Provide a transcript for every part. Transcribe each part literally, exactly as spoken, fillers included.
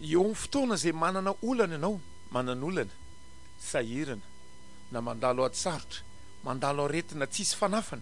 eo amin'ny fotoana izay manana olana ianao, manana olana, sahirana, na mandalo atsarotra, mandalo aretina tsisy fanafana.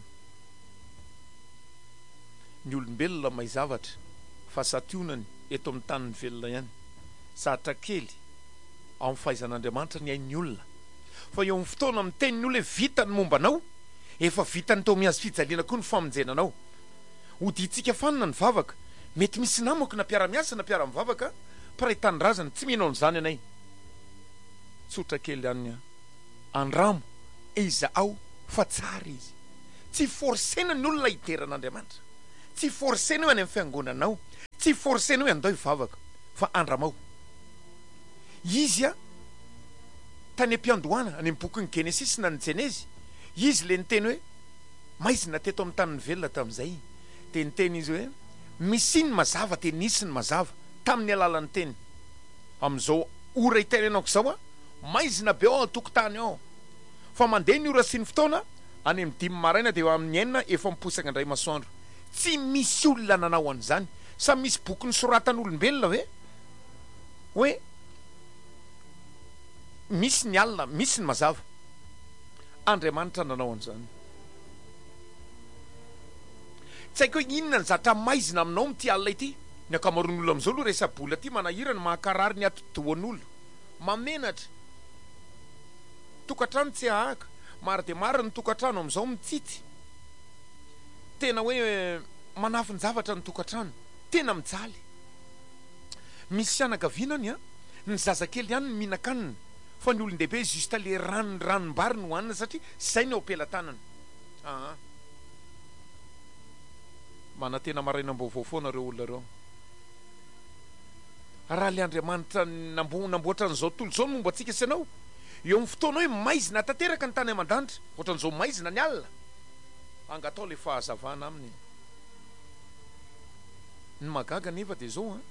Ny olombelona mahay zavatra, fa sationany eto amin'ny taniny velona ihany. Sahatra kely ao amin'ny fahaizan'Andriamanitra ny hain'ny olona. Fa eo amin'ny fotoana miteny ny olona hoe vitany mombanao, efa vitany tao mihazo fijaliana koa ny famonjenanao. Hoditsika fanina ny vavaka, mety misy namako na mpiara-miasa na mpiara-mivavaka, paray tanindrazana, tsy mino an'izany anay. Tsotra kely ihany andramo Ezaao fa tsara izy. Tsy forsena ny olona hiteran'Andriamanitra. Tsy forsena hoe any amin'ny fiangonanao, tsy forsena hoe andao hivavaka, fa andramao. Izy a tany am-piandohana any amin'ny bokin'ny Genesis na ny Jenezy, izy le niteny hoe maizina teto amin'ny taniny velona tamin'izay, dia niteny izy hoe misy ny mazava dia nisy ny mazava tamin'ny alalan'ny teny. Amin'izao ora hitenenako izao a, maizina be ao an-tokotany ao, fa mandeha ny ora sy ny fotoana any amin'ny dimy maraina dia eo amin'ny enina efa miposaka indray masoandro. Tsy misy olona nanao an'izany. Sa misy boky nisoratan'olombelona hoe hoe misy ny alina, misy ny mazava. Andriamanitra nanao an'izany. Tsy haiko hoe inona ny zatra maizina aminao mity alina ity. Ny akamaroan'olona amin'izao aloha resa-bola ty manahirana mahakarary ny atodohan'olo, mamenatra. Tokatrano tsy ahaka, maro dia maro ny tokatrano amin'izao mitsity. Tena hoe manafy ny zavatra ny tokatrano, tena mijaly. Misy fianakavianany a, ny zazakely ihany ny mihinan-kanina, fa ny olon-dehibe justa le ranon ranom-bary no hohanina satria zay ny ao am-pelantanana. Ah, mana tena maraina mbovao foana reo olona reo. Raha le Andriamanitra nambo namboatra an'izao tontolo izao momba antsika sy anao, eo amin'ny fotoana hoe maizina tanteraka ny tany aman-danitra, ohatran'izao maizina ny alina, angatao le fahazavana aminy. Ny magaga nefa dia zao a,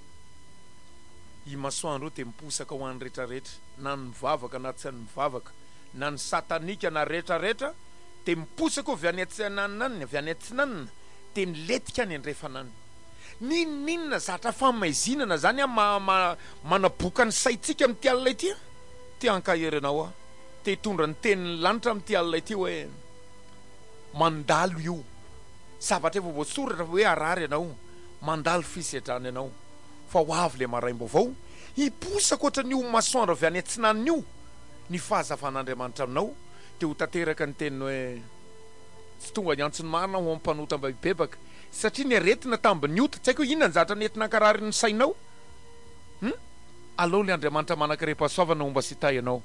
i masoandro dia miposaka ho an'ny rehetrarehetra, na ny mivavaka na tsy ny mivavaka, na ny satanika na rehetrarehetra, dia miposaka ho avy any antsinanana, avy any antsinanana, dia miletika any andrefanany. Ninninona zatra famaizinana zany a ma, ma, manaboka ny saitsika amin'ity alina ity a, ty ankaheranao a, te hitondra ny tenin'ny lanitra amin'ity alina ity hoe mandalo io, zavatra efa voasoratra hoe arary ianao, mandalo fisedrany ianao, fa ho avy le maraim-baovao, hiposaka ohatran'io masoandro avy any antsinanana io, ny fahazavan'Andriamanitra aminao, dia ho tanteraka ny teniny hoe tsy tonga ny antsony marina ho ampanota mba hibebaka, satria ny aretina tambiny ota, tsy haiko hoe inona ny zatra nentina karary ny sainao. Hmm? Aleo le Andriamanitra manankarepasoavana momba sita ianao.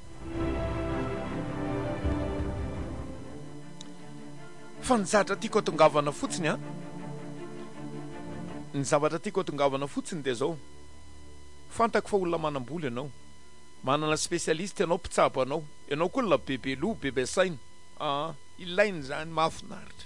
Fa ny zavatra tiako atongavana fotsiny a, ny zavatra tiako atongavana fotsiny dia zao, fantako fa olona manam-bola ianao, manana spesialista ianao, mpitsabo anao, ianao koa olona bebe lo, bebe saina. Ah, ilainy zany, mahafinaritra.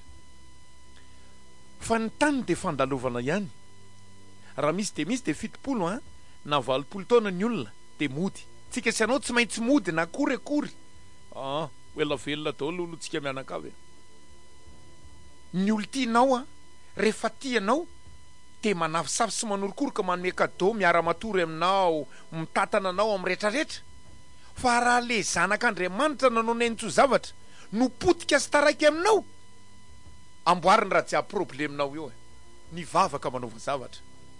Fa ny tany dia fandalovana ihany. Raha misy dia misy dia fitopolo a, na valopolo taona ny olona dia mody. Tsika sy anao tsy maintsy mody na akory akory. Ah, oela velona daholo olo tsika mianakavy. Ny olo tianao a, rehefa tianao dia manafisafy sy manorokoroka manome cadeau, miara-matory aminao, mitatana anao amin'ny rehetrarehetra. Fa raha le zanak'Andriamanitra nanao nenitso zavatra, no potika sy taraiky aminao, amboariny raha jiaby probleminao io e, ny vavaka manaova zavatra.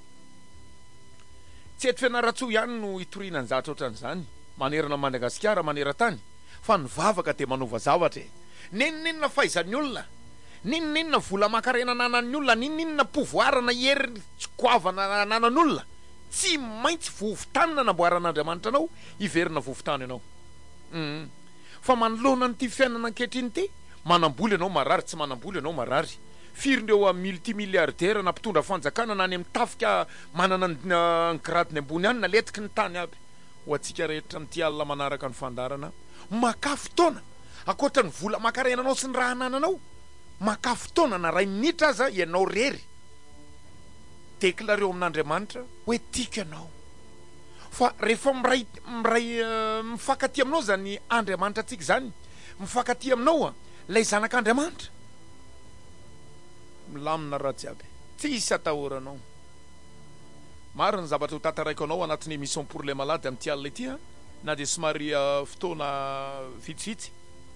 Tsy eto fianaratsoa ihany no hitoriana ny zavatra ohatran'izany, manerana Madagasikara, manera-tany, fa ny vavaka dia manaova zavatra e. Neninenina fahaizan'ny olona, neninenina vola makarena nanan'ny olona, neninenina pouvoirana hery goavana nanan'olona, tsy maintsy vovotanina namboaran'Andriamanitra anao, hiverina vovotany ianao. Mm. Fa manoloana n'ity fiainana ankehitriny ity, manam-bola ianao marary, tsy manam-bola ianao marary. Firindreo a multimilliardaire na mpitondra fanjakana na any amin'ny tafika manana ny gradiny ambony any, na letiky ny tany aby. Ho antsika rehetra n'ity alina manaraka ny fandarana, makafy taona, akoatra ny vola makarenanao sy ny raha anananao, makafy taona na ray minitra aza ianao rery, deklareo amin'Andriamanitra hoe tiako ianao. Fa rehefa miray, miray uh, mifankaty aminao zany Andriamanitra antsika zany, mifankaty aminao a, lay zanak'Andriamanitra, milamina raha jiaby, tsy hisy atahoranao. maro ny zavatra ho tataraiko anao anatin'ny émission pour les malades amin'ity alina ity a na dia somary fotoana vitsivitsy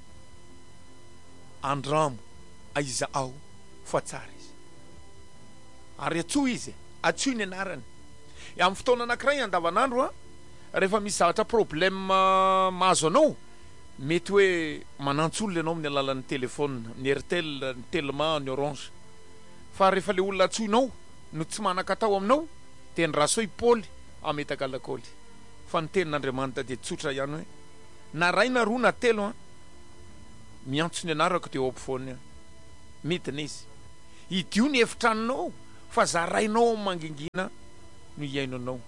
andramo aiza ao fa tsara izy ary atsoa izy atsoa ny anarany amin'ny fotoana anankiray andavanandro a rehefa misy zavatra problème mahazo anao mety hoe manants'olona ianao amin'ny alalan'ny telefôna ny Airtel, ny Telma, ny Orange fa rehefa le olona atsoinao no tsy manan-katao aminao dia ny rasoa i Paoly ametakalakoly fa ny tenin'Andriamanitra dia tsotra ihany hoe na ray na roa na telo a miantso ny anarako teo ampofoany midina izy idio ny efitranonao fa zarainao mangingina no iainonao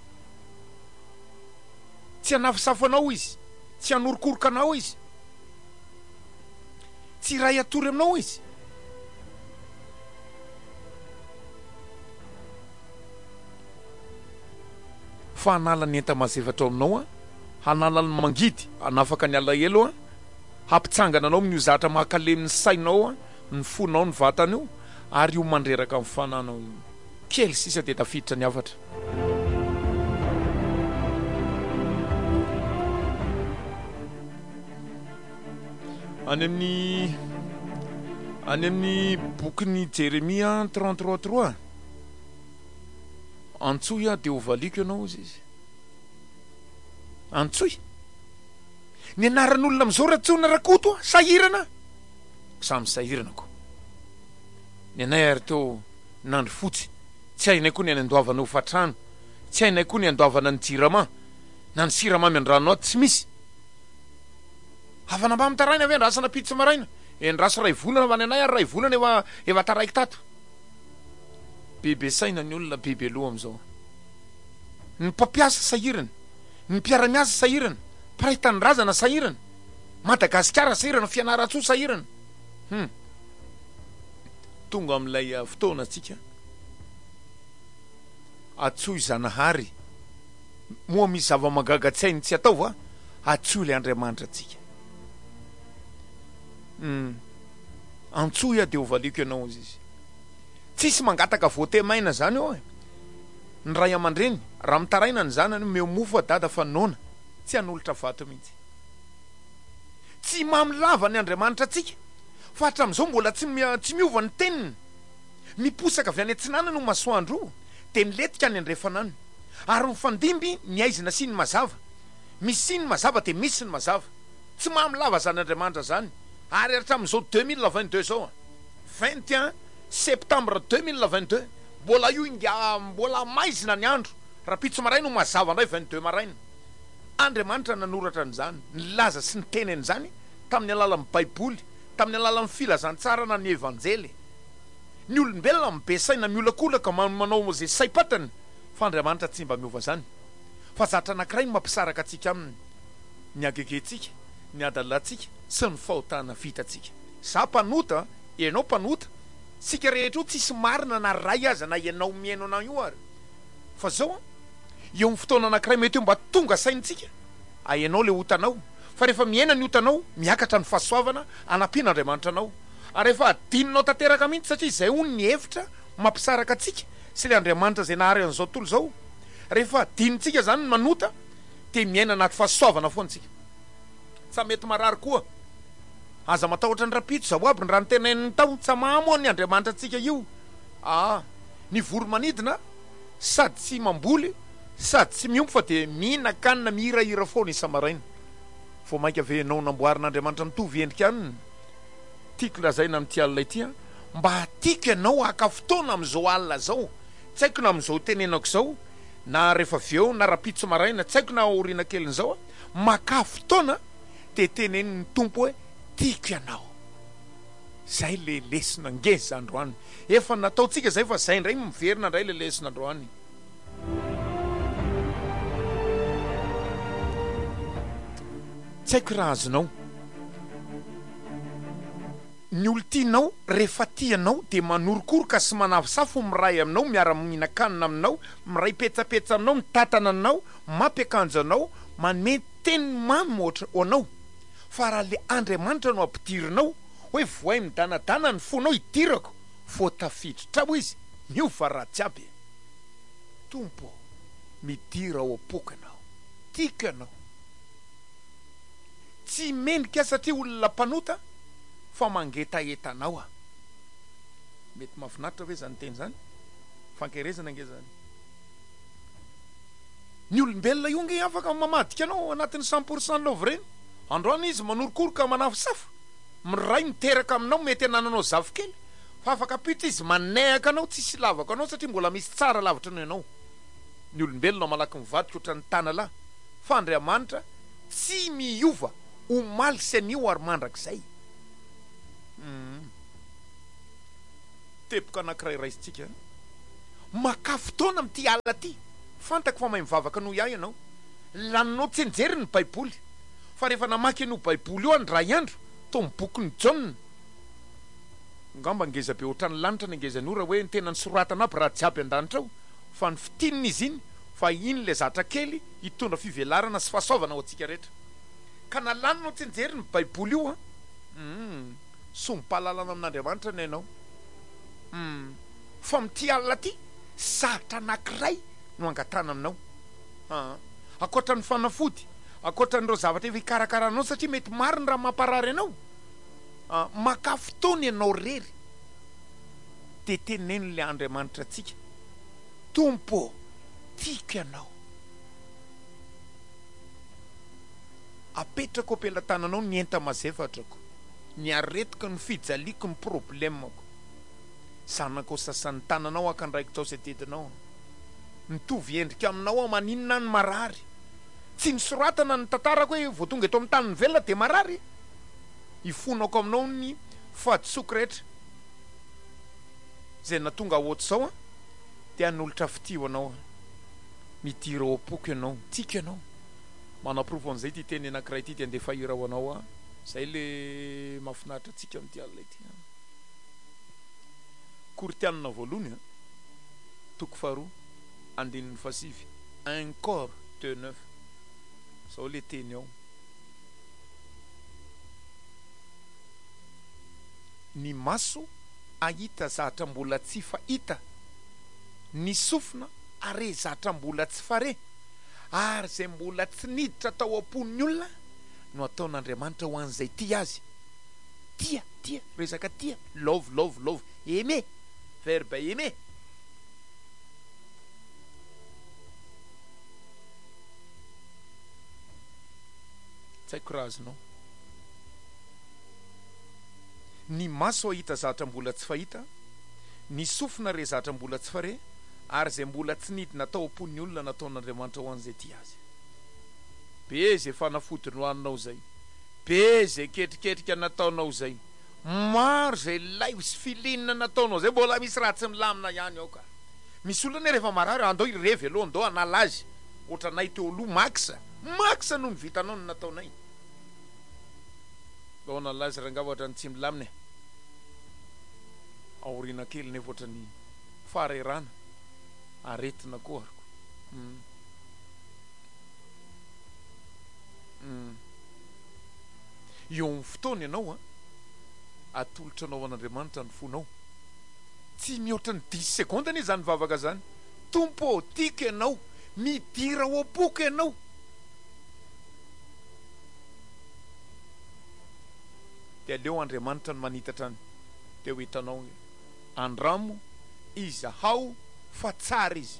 tsy anafisafanao izy tsy anorokorokanao izy tsy ray atory aminao izy fa hanala ny enta mazevatra aminao a hanala ny mangidy anafaka ny alahelo a hampitsangana anao amin'io zatra mahakaleminy sainao a ny fonao ny vatana io ary io mandreraka amin'ny fananao kely sisa dia tafiditra ny avatra any amin'ny any amin'ny bokyny Jérémia trente-trois trois antsoy a dia hovaliko ianao izy izy antsoy ny anaran'olona amin'izao ratsona rakoto a sahirana samy sahiranako ny anay ary teo nandro fotsy tsy hainay koa ny andoavana ho fatrano tsy hainay koa ny andoavana ny jirama na ny siramamy andranao tsy misy havana mba mitaraina ave andrasana pizza maraina e ndraso ray volana va ny anay ary ray volana efa efa taraiky tato bebe saina ny olona bebe loha amin'izao ny mpampiasa sahirana ny mpiara-miasa sahirana mpiraitany razana sahirana Madagasikara sahirana fianaratsoa sahirana hmm. tonga amin'ilay uh, fotoana atsika atsoy zanahary moa misy zava-magagatsiainy tsy atao va atsoy le Andriamanitra atsika hmm. antsoy a dia hovaliko ianao izy izy tsisy mangataka voate maina zany eo e ny ray aman-dreny raha mitaraina ny zanany meo mofo a dada fa nona tsy hanolotra vato mihitsy tsy mamilava ny Andriamanitra atsika fa hatramin'izao mbola tsy tsy miova ny teniny miposaka avy any antsinana no masoandro dia niletika any andrefanany ary mifandimby ny aizina sy ny mazava misy sy ny mazava dia misy ny mazava tsy mamilava zany Andriamanitra zany ary hatramin'izao deux mille vingt-deux zao a vingt et un septembre deux mille vingt-deux mbola io inga mbola maizina ny andro raha pitso maraina no mazava ndray vingt-deux maraina Andriamanitra nanoratra an'izany nilaza sy ny teneny zany tamin'ny alalan'ny baiboly tamin'ny alalan'ny filazantsara na ny evanjely ny olombelona mibesaina miolakolaka manao zay saipatany fa Andriamanitra tsy mba miova zany fa zatra anankiray ny mampisaraka atsika aminy ny agegentsika ny adalantsika sy ny fahotana vitatsika za mpanota ianao mpanota sika rehetra io tsisy marina na ray aza na ianao miaino anao io ary fa zao eo amin'ny fotoana anankiray mety eo mba tonga saintsika aianao le otanao fa rehefa miaina ny otanao miakatra ny fahasoavana anampiana Andriamanitra anao ary rehefa adininao tanteraka mihitsy satria zay hono ny hevitra mampisaraka atsika sy le Andriamanitra zay nahary an'izao tontolo zao rehefa adinitsika zany manota dia miaina anaty fahasoavana foantsika sa mety marary koa aza matahotra ny rapito zao aby ny raha nytenainy tao tsy mamoa ny Andriamanitra atsika io ah ny voromanidina sady tsy mamboly sady tsy miompy fa dia mihina-kanina mihirahira foana isa-maraina vo mainka ave nao namboarin'Andriamanitra mitovy endrika aniny tiako lazaina amin'ity alina ity a mba tiako ianao haka fotoana amin'izao alina zao tsy haiko na amin'izao tenenako zao na rehefa aveo na rapitso maraina tsy haiko na orina kelin'izao a maka fotoana dia teneniny tompo hoe tiako ianao zay le lesina ngeza androany efa nataotsika zay fa zay ndray miverina ndray le lesina androany tsy haiko raha azonao ny olo tianao rehefa tianao dia manorokoroka sy manavosafo miray aminao miara-mihinan-kanina aminao miray petsapetsa aminao mitatana aminao mampiakanjo anao manome teny mamy ohatra anao fa raha le Andriamanitra no ampidirinao hoe voay midanadana ny fonao hidirako vo tafiditra ho izy miova ratsy aby tompo midira ao apoka anao, tika anao. Tsy mendrika satria olona mpanota fa mangetaetanao a. Mety mahafinaritra ve zany teny zany? Fankerezana nge zany. Ny olombelona io nge afaka mamadika anao anatin'ny cent pourcent love reny. Androany izy manorokoroka manafosafo, miray miteraka aminao, mety anananao zavokely, fa afaka apita izy manehaka anao, tsisy lavaka anao satria mbola misy tsara lavitra ny anao. Ny olombelona malaky mivadika ohatry ny tanalahy, fa Andriamanitra tsy miova, omaly sy anio ary mandrakizay. Mm. Tepoka anankiray raisitsika. Maka fotoana amin'ity alina ty. Fantako fa mahay mivavaka noho iahy ianao. Laninao tsenjery ny Baiboly. Fa rehefa namaky an'io Baiboly io andray andro, to miboky ny John. Ngamba ngeza be ohatrany lanitra ny ngeza ny ora hoe ny tena nisoratana aby raha jiaby an-danitra ao. Fa ny fitininy izy iny, fa iny le zatra kely hitondra fivelarana sy fahasoavana ho antsika rehetra. Ka na laninao tsenjery ny Baiboly io a, mm, sompahalalana amin'Andriamanitra ny ianao. Mm, fa amin'ity alina ty, zatra anankiray no angatana aminao. Ah, akoatra ny fanafody, akoatra n'ireo zavatra efa hikarakaranao satria mety mariny raha mamparary anao. Ah, maka fotoana ianao rery de teneno le Andriamanitra antsika. Tompo, tiako ianao. Apetrako ampelantananao ny enta mazefatrako, ny aretiko, ny fijaliako, ny problemako. Zanako sasany tananao akandraiko tao setetinao. Mitovy endrika aminao maninona ny marary. Tsy nisoratana ny tantarako hoe vao tonga eto amin'ny tany ny velona de marary. Ifonako aminao ny fahadisoky rehetra. Zay natonga ohatr'izao a, de anolotra fitio anao. Midira ao apoka ianao, tika ianao. Manaprofo an'izay ty teny anankiray ty, ty andefa hira ho anao a. Zay le mahafinaritra antsika amin'ity alina ity. Koritianina voalohany, toko faharoa, andininy fasivy. Un corps de neuf. Zao le teny ao. Ny maso ahita zatra mbola tsy fahita, ny sofina are zatra mbola tsy fare, ary zay mbola tsy niditra tao am-pon'ny olona no ataon'Andriamanitra ho an'izay tia azy. Tia, tia, resaka tia, love, love, love, aimer, verbe aimer. Tsy haiko raha azonao. Ny maso ahita zatra mbola tsy fahita, ny sofina re zatra mbola tsy fare, ary zay mbola tsy nidina tao am-pon'ny olona nataon'Andriamanitra ho an'izay tia azy. Be zay fanafody nohaninao zay, be zay ketriketrika nataonao zay, maro zay lay sy filinina nataonao zay, mbola misy raha tsy milamina ihany ao ka. Misy olona rehefa marary andao irevy aloha, andao analazy. Ohatranay teo aloha maksa, maksa no ny vitanao no nataonay. Bao nalazy rangava ohatrany tsy milamina. Aorina kely nefa ohatrany farerana, aretina koa ariko. Mm. Mm. Eo amin'ny fotoana ianao a, atolotra anao an'Andriamanitra ny fonao. Tsy mihoatra ny dix secondes ny zany vavaka zany. Tompo, tika ianao, midira ao apoka ianao. De aleo Andriamanitra ny manitatra any. De ho hitanao andramo izahao fa tsara izy.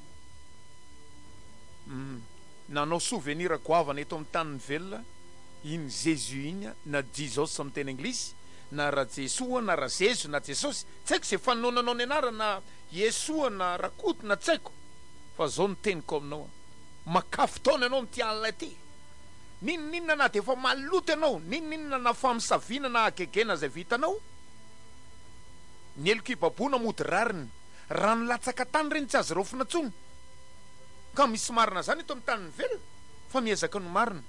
Mm. Nanao souvenir goavana eto amin'ny tany ny velona, iny Jésus iny, na Jesus amin'ny teny anglisy, na ra Jesoa, na ra Zezo, na Jesosy. Tsy haiko zay fanonanao ny anara, na Yesoa, na Rakoto, na tsy haiko. Fa zao ny teniko aminao. Maka fotoana ianao amin'ity alina ity. Ninninona na de efa maloto ianao, ninninona na famisavina na agegena zay vitanao. Ny eloko ibabona mody rariny, rano latsaka tany reny tsy azy rofina tsony. Ka misy marina zany eto amin'ny tany ny velona, fa miezaka ny marina.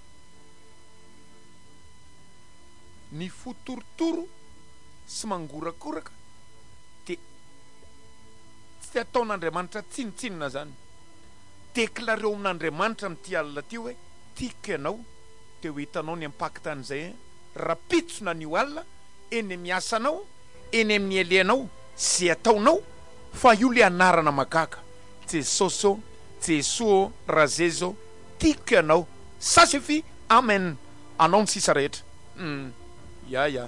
Ny fotorotoro sy mangorakoraka de tsy ataon'Andriamanitra tsinitsinina zany. Deklareo amin'Andriamanitra amin'ity alina ty hoe tika ianao, de ho hitanao ny impacte an'izay. Rapitsona ny alina eny amin'ny asanao, eny amin'ny eleanao, zay ataonao, fa io le anarana magaka. Jesosy Jesosy raha zay zao tiako ianao sasefy amen anao ny sisa rehetra mm. ya ya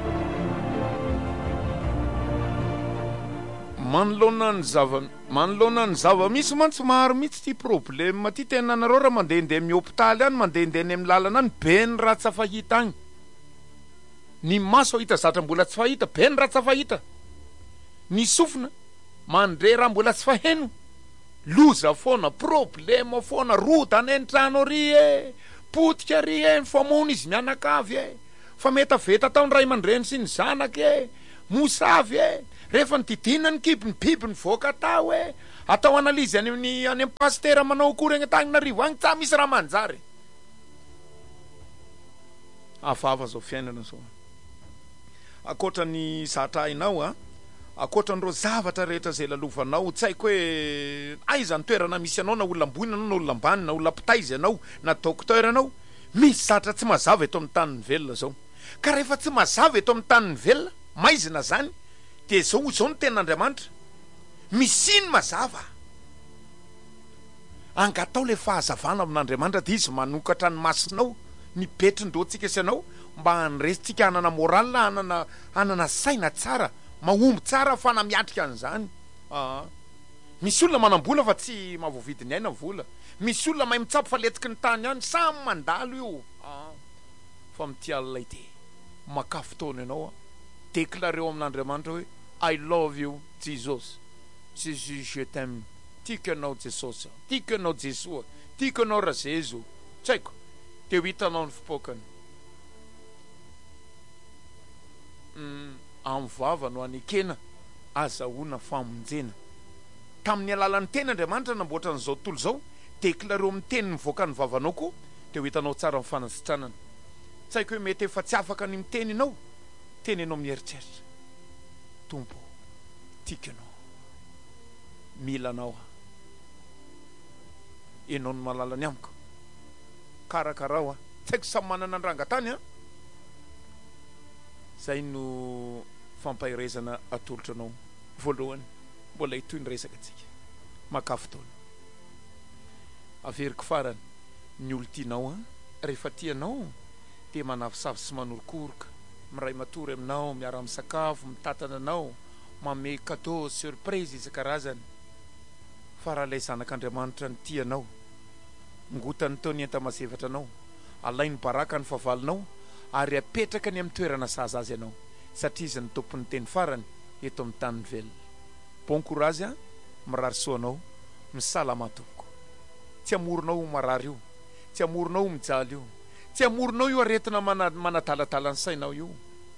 manoloana ny zava manoloana ny zava-misy mantsy maro mihitsy ty problème ty tena nareo raha mandehandeha amin'ny hôpitaly any mandehandeha any amin'ny lalana any be ny raha tsy fahita agny ny maso hita zatra mbola tsy fahita be ny raha tsy fahita ny sofina mandre raha mbola tsy faheno loza foana problème foana rotana entrano ry e potika ry e famona izy mianakavy e fa mety aveta tao ny ray aman-dreny sy ny zanaky e mosavy e rehefa nididina ny kiby ny biby ny voaka tao e atao analizy any amin'ny any amin'ny pastera manao akory agny Antananarivo agny tsa misy raha manjary afava zao fiainana zao akoatra ny zatra hainao a akoatran'ireo zavatra rehetra zay lalovanao tsy haiko hoe aiza ny toerana misy anao na olona ambony anao na olona ambany na olona mpitaizy anao na dokotera anao misy zatra tsy mazava eto amin'ny tany velona zao ka rehefa tsy mazava eto amin'ny tany velona maizina zany de zao zao ny ten'Andriamanitra misy iny mazava angatao le fahazavana amin'Andriamanitra de izy manokatra ny masinao ny betrindroantsika sy anao mba hanresitsika hanana moral hanana hanana saina tsara mahomby tsara fa namiatrika an'izany ah misy olona manambola fa tsy mahavoavidiny aina vola misy olona mahay mitsapy fa letiky ny tany ihany samy mandalo io ah fa mity alina ity maka fotoana ianao déclareo amin'Andriamanitra hoe I love you Jesus Jésus je t'aime tiako ianao Jesosy tiako ianao Jesoa tiako ianao raha Jezo tsy haiko de ho hitanao ny fipokany mm. amin'ny vava no anekena azahoana famonjena tamin'ny alalan'ny teny Andriamanitra namboatra n'izao tontolo zao déclareo amin'ny teny mivoaka ny vavanao koa de ho hitanao tsara amin'ny fanasitranana tsy haiko hoe mety efa tsy afaka ny miteny ianao teny ianao mieritreritra tompo tiako ianao mila anao ianao ny malalany amiko karakarao a tsy haiko samy manana andrangatany a zay no fampahirezana atolotra anao voalohany mbola itoy ny resaka atsika maka fotoana averiko farany ny olo tianao a rehefa tianao de manafisavy sy manorokoroka miray matory aminao miara misakafo mitatana anao mame cadeau surprise isan-karazany fa raha lay zanak'Andriamanitra ny tianao ngotany taony entamazevatra anao alainy baraka ny favalinao ary apetraka ny amin'ny toerana saza azy ianao satria izy ny tompony teny farany eto amin'ny tany velona bon courage a mirary soanao misalama tompoko tsy amoronao marary io tsy amoronao mijaly io tsy amoronao io aretina mana manadaladala ny sainao io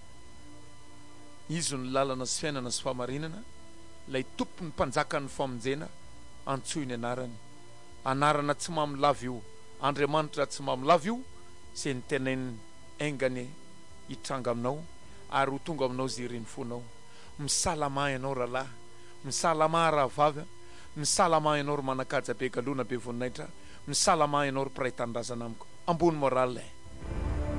izy ny lalana sy fiainana sy famarinana lay tompony mpanjaka ny famonjena antsoiny anarany anarana tsy mamilava io Andriamanitra tsy mamilava io sy ny teneny engany hitranga aminao ary ho tonga aminao ziriny fonao misalama ianao rahalahy misalama raha vavy misalama ianao ro manakaja be galona be voninahitra misalama ianao ro mpiray tanindrazana amiko ambony moral